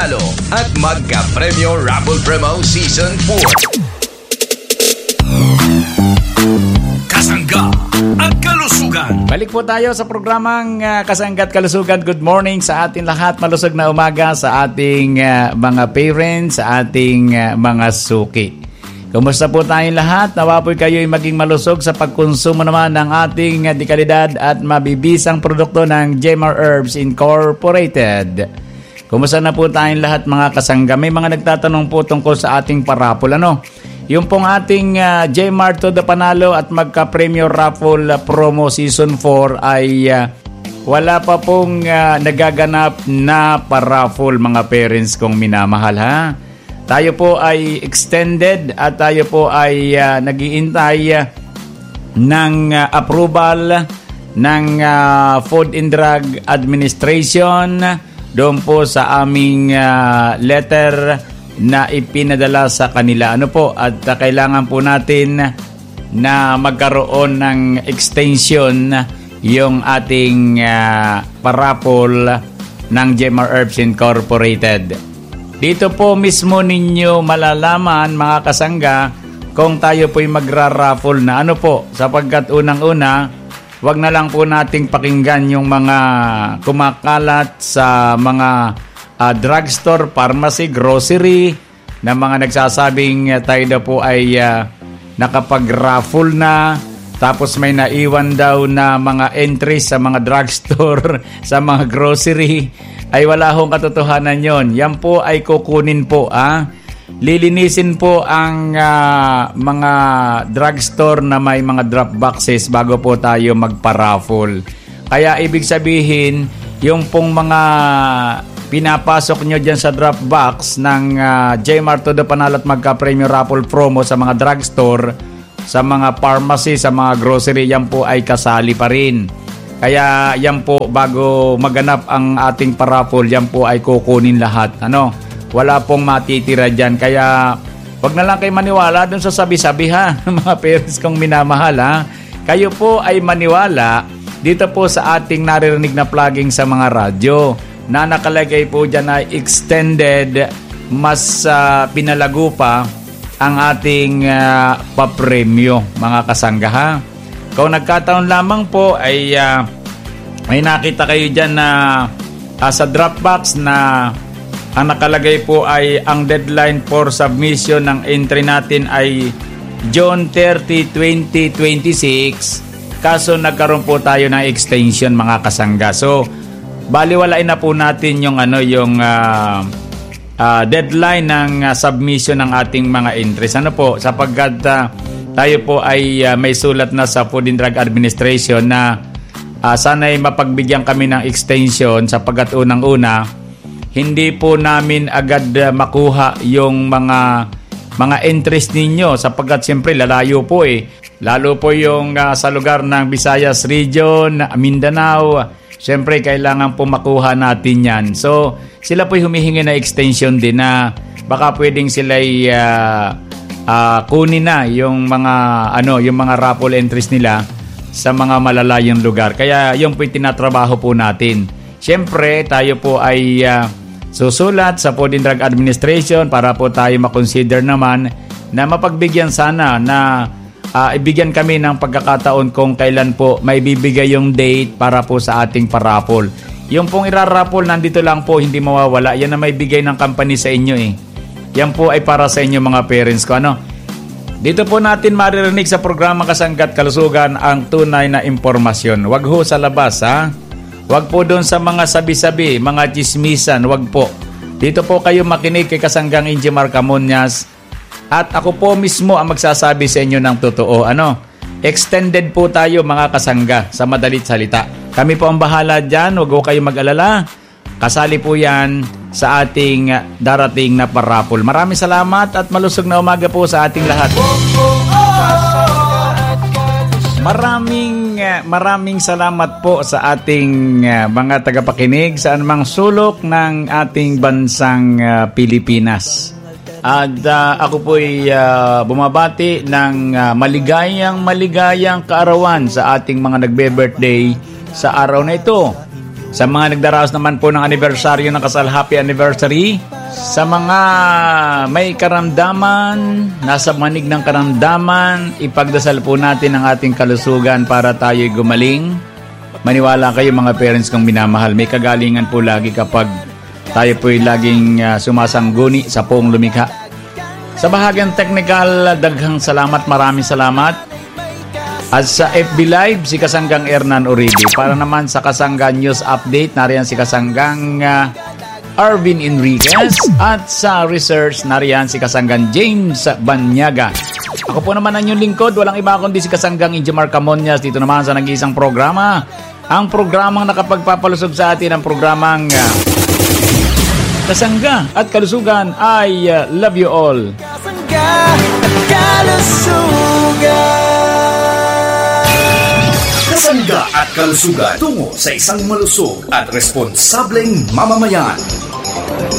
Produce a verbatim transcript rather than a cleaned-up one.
manalo at magka-premyo Raffle Promo Season four. Kasangga at Kalusugan. Balik po tayo sa programang uh, Kasangga at Kalusugan. Good morning sa ating lahat. Malusog na umaga sa ating uh, mga parents, sa ating uh, mga suki. Kumusta po tayong lahat? Nawa po kayo'y maging malusog sa pagkonsumo naman ng ating uh, dekalidad at mabibisang produkto ng Jemar Herbs Incorporated. Kumusta na po tayong lahat mga kasangga? May mga nagtatanong po tungkol sa ating parapol. Ano? Yung pong ating uh, Jemar to the Panalo at magka-Premier Raffle uh, Promo Season four ay uh, wala pa pong uh, nagaganap na paraffle mga parents kong minamahal ha. Tayo po ay extended at tayo po ay uh, nag-iintay uh, ng uh, approval ng uh, Food and Drug Administration doon po sa aming uh, letter na ipinadala sa kanila. Ano po, at uh, kailangan po natin na magkaroon ng extension yung ating uh, parapol ng Jemar Herbs Incorporated. Dito po mismo ninyo malalaman mga kasangga kung tayo po'y magra-raffle na. Ano po, sapagkat unang-una, wag na lang po nating pakinggan yung mga kumakalat sa mga Uh, drugstore, pharmacy, grocery na mga nagsasabing uh, tayo daw po ay uh, nakapag-raffle na tapos may naiwan daw na mga entries sa mga drugstore sa mga grocery ay wala hong katotohanan yon. Yan po ay kukunin po ah. Lilinisin po ang uh, mga drugstore na may mga drop boxes bago po tayo magpa-raffle. Kaya ibig sabihin yung pong mga pinapasok nyo dyan sa drop box ng uh, Jemar to the Panalo at magka-Premier Raffle Promo sa mga drugstore, sa mga pharmacy, sa mga grocery, yan po ay kasali pa rin. Kaya yan po, bago maganap ang ating paraffle, yan po ay kukunin lahat. Ano? Wala pong matitira dyan. Kaya wag na lang kayo maniwala dun sa sabi-sabi ha, mga parents kong minamahal ha. Kayo po ay maniwala dito po sa ating naririnig na plugging sa mga radyo na nakalagay po dyan na extended, mas uh, pinalago pa ang ating uh, papremyo mga kasangga ha. Kung nagkataon lamang po ay uh, may nakita kayo dyan na uh, sa Dropbox na ang nakalagay po ay ang deadline for submission ng entry natin ay June thirtieth, twenty twenty-six. Kaso nagkaroon po tayo ng extension mga kasangga. So baliwalain na po natin yung ano yung uh, uh, deadline ng uh, submission ng ating mga entries. Ano po, sapagkat uh, tayo po ay uh, may sulat na sa Food and Drug Administration na uh, sana'y mapagbigyan kami ng extension sapagkat unang-una hindi po namin agad uh, makuha yung mga mga entries ninyo sapagkat siyempre lalayo po eh. Lalo po yung uh, sa lugar ng Visayas Region, Mindanao, siyempre kailangan po makuha natin yan. So sila po humihingi na extension din na baka pwedeng sila uh, uh, kunin na yung mga ano yung mga raffle entries nila sa mga malalayong lugar. Kaya yung po tinatrabaho po natin. Siyempre tayo po ay uh, susulat sa Food and Drug Administration para po tayo makonsider naman na mapagbigyan sana na Uh, ibigyan kami ng pagkakataon kung kailan po may bibigay yung date para po sa ating paraffle. Yung pong iraraffle nandito lang po, hindi mawawala. Yan na may bigay ng company sa inyo eh. Yan po ay para sa inyo mga parents ko. Ano? Dito po natin maririnig sa programa Kasangga at Kalusugan ang tunay na impormasyon. Wag ho sa labas ha. Wag po doon sa mga sabi-sabi, mga chismisan. Wag po. Dito po kayo makinig kay Kasanggang Injimar Camonias. At ako po mismo ang magsasabi sa inyo ng totoo. Ano? Extended po tayo mga kasangga sa madalit salita. Kami po ang bahala dyan. Huwag ko kayo mag-alala. Kasali po yan sa ating darating na paraffle. Maraming salamat at malusog na umaga po sa ating lahat. Maraming maraming salamat po sa ating mga tagapakinig sa anumang sulok ng ating bansang Pilipinas. At uh, ako po ay uh, bumabati ng uh, maligayang maligayang kaarawan sa ating mga nagbe-birthday sa araw na ito. Sa mga nagdaraos naman po ng anibersaryo ng kasal, happy anniversary. Sa mga may karamdaman, nasa manig ng karamdaman, ipagdasal po natin ang ating kalusugan para tayo'y gumaling. Maniwala kayo mga parents kong minamahal, may kagalingan po lagi kapag tayo po'y laging uh, sumasangguni sa Poong Lumikha. Sa bahagyang technical, daghang salamat, maraming salamat. At sa F B Live, si Kasanggang Hernan Uribe. Para naman sa Kasanggang News Update, nariyan si Kasanggang uh, Arvin Enriquez. At sa Research, nariyan si Kasanggang James Banyaga. Ako po naman ang inyong lingkod, walang iba kundi si Kasanggang Injimar Camonias. Dito naman sa nag-iisang programa, ang programang nakapagpapalusog sa atin, ang programang uh, Kasangga at Kalusugan. I uh, love you all. Kasangga at Kalusugan. Kasangga at Kalusugan, tungo sa isang malusog at responsableng mamamayan.